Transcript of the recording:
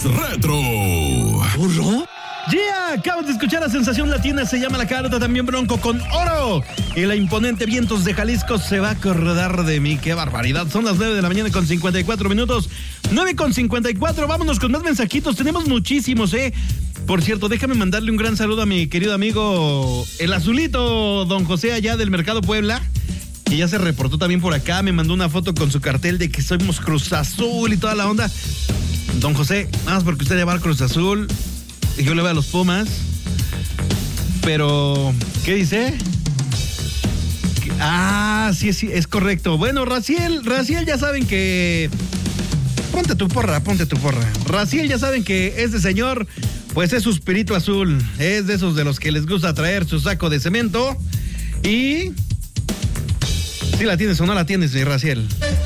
Retro. ¿Burro? Yeah, acabas de escuchar a Sensación Latina, se llama La Carta, también Bronco con Oro. Y la imponente Vientos de Jalisco se va a acordar de mí. ¡Qué barbaridad! Son las 9 de la mañana con 54 minutos. 9 con 54, vámonos con más mensajitos. Tenemos muchísimos, Por cierto, déjame mandarle un gran saludo a mi querido amigo El Azulito, don José, allá del Mercado Puebla, que ya se reportó también por acá. Me mandó una foto con su cartel de que somos Cruz Azul y toda la onda. Don José, nada más porque usted le va al Cruz Azul y yo le voy a los Pumas. Pero, ¿qué dice? Sí, es correcto. Bueno, Raciel, ya saben que... Ponte tu porra. Raciel, ya saben que este señor, pues es su espíritu azul. Es de esos de los que les gusta traer su saco de cemento. Y... ¿sí la tienes o no la tienes, Raciel?